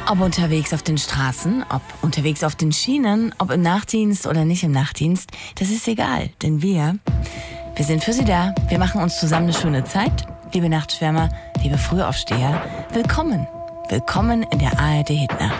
Ob unterwegs auf den Straßen, ob unterwegs auf den Schienen, ob im Nachtdienst oder nicht im Nachtdienst, das ist egal, denn wir sind für Sie da. Wir machen uns zusammen eine schöne Zeit. Liebe Nachtschwärmer, liebe Frühaufsteher, willkommen. Willkommen in der ARD Hitnacht.